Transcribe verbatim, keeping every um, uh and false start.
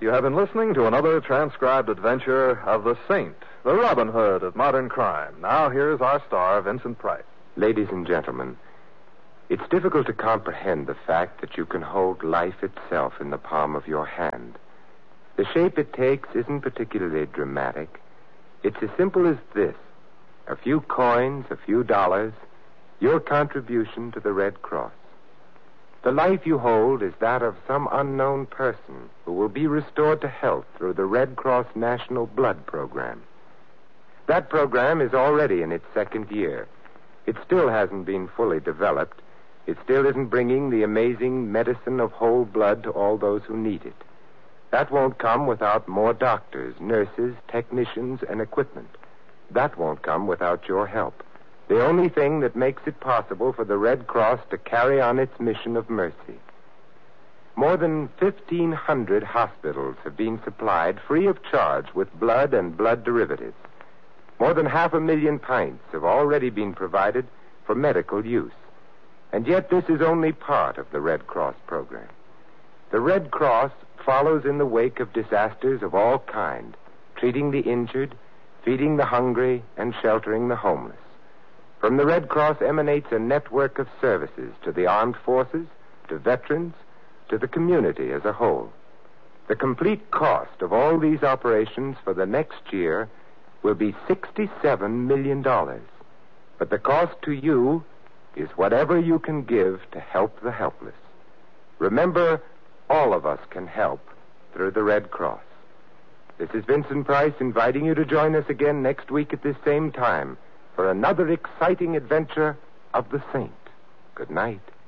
You have been listening to another transcribed adventure of the Saint, the Robin Hood of modern crime. Now here's our star, Vincent Price. Ladies and gentlemen, it's difficult to comprehend the fact that you can hold life itself in the palm of your hand. The shape it takes isn't particularly dramatic. It's as simple as this. A few coins, a few dollars, your contribution to the Red Cross. The life you hold is that of some unknown person who will be restored to health through the Red Cross National Blood Program. That program is already in its second year. It still hasn't been fully developed. It still isn't bringing the amazing medicine of whole blood to all those who need it. That won't come without more doctors, nurses, technicians, and equipment. That won't come without your help. The only thing that makes it possible for the Red Cross to carry on its mission of mercy. More than fifteen hundred hospitals have been supplied free of charge with blood and blood derivatives. More than half a million pints have already been provided for medical use. And yet this is only part of the Red Cross program. The Red Cross follows in the wake of disasters of all kinds, treating the injured, feeding the hungry, and sheltering the homeless. From the Red Cross emanates a network of services to the armed forces, to veterans, to the community as a whole. The complete cost of all these operations for the next year will be sixty-seven million dollars. But the cost to you is whatever you can give to help the helpless. Remember, all of us can help through the Red Cross. This is Vincent Price inviting you to join us again next week at this same time for another exciting adventure of the Saint. Good night.